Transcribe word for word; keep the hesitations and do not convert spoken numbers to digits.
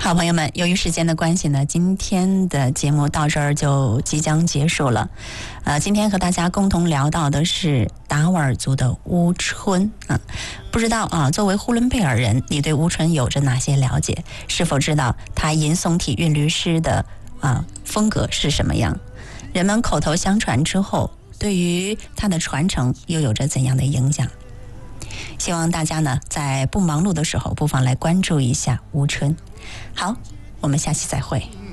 好朋友们，由于时间的关系呢，今天的节目到这儿就即将结束了。呃，今天和大家共同聊到的是达斡尔族的乌春啊，不知道啊，作为呼伦贝尔人，你对乌春有着哪些了解？是否知道他吟诵体韵律诗的啊风格是什么样？人们口头相传之后，对于他的传承又有着怎样的影响？希望大家呢，在不忙碌的时候，不妨来关注一下乌春。好，我们下期再会。